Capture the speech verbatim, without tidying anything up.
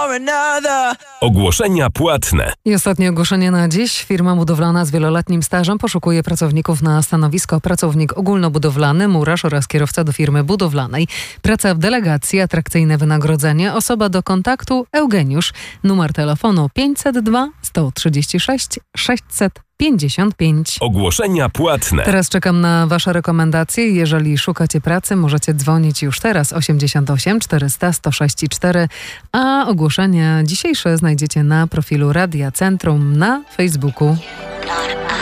Ogłoszenia płatne. I ostatnie ogłoszenie na dziś. Firma budowlana z wieloletnim stażem poszukuje pracowników na stanowisko pracownik ogólnobudowlany, murarz oraz kierowca do firmy budowlanej. Praca w delegacji, atrakcyjne wynagrodzenie. Osoba do kontaktu Eugeniusz. Numer telefonu pięćset dwa sto trzydzieści sześć sześćset pięćdziesiąt pięć. Ogłoszenia płatne. Teraz czekam na wasze rekomendacje. Jeżeli szukacie pracy, możecie dzwonić już teraz osiemdziesiąt osiem czterysta sto sześć cztery, a ogłoszenia dzisiejsze znajdziecie na profilu Radia Centrum na Facebooku.